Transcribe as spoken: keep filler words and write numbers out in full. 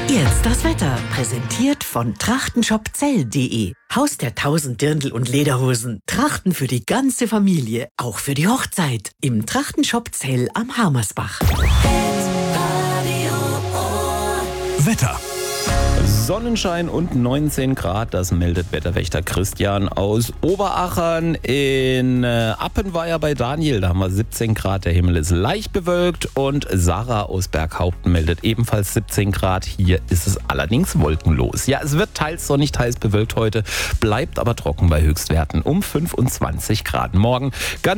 Jetzt das Wetter, präsentiert von trachtenshopzell punkt de. Haus der tausend Dirndl und Lederhosen. Trachten für die ganze Familie, auch für die Hochzeit. Im Trachtenshop Zell am Harmersbach. Wetter. Sonnenschein und neunzehn Grad, das meldet Wetterwächter Christian aus Oberachern. In äh, Appenweier bei Daniel, da haben wir siebzehn Grad, der Himmel ist leicht bewölkt. Und Sarah aus Berghaupten meldet ebenfalls siebzehn Grad. Hier ist es allerdings wolkenlos. Ja, es wird teils sonnig, teils bewölkt heute, bleibt aber trocken bei Höchstwerten um fünfundzwanzig Grad. Morgen ganz